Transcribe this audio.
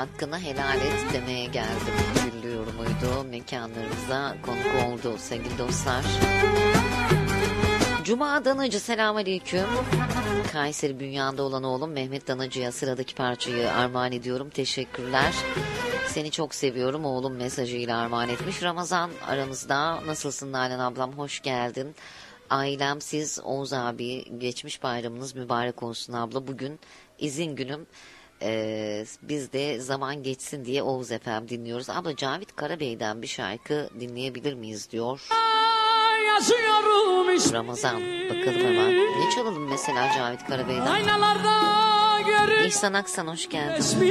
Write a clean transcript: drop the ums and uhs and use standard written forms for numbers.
hakkını helal et demeye geldim. Güllü yorumuydu. Mekanlarımıza konuk oldu sevgili dostlar. Cuma Danacı selamünaleyküm. Kayseri Bünyan'da olan oğlum Mehmet Danacı'ya sıradaki parçayı armağan ediyorum. Teşekkürler. Seni çok seviyorum oğlum mesajıyla armağan etmiş. Ramazan aramızda. Nasılsın Nalan ablam, hoş geldin. Ailem, siz, Oğuz abi, geçmiş bayramınız mübarek olsun abla. Bugün izin günüm. Biz de zaman geçsin diye Oğuz FM dinliyoruz. Abla Cavit Karabey'den bir şarkı dinleyebilir miyiz diyor Ramazan. Bakalım hemen. Ne çalalım mesela Cavit Karabey'den? İhsan Aksan hoş geldin.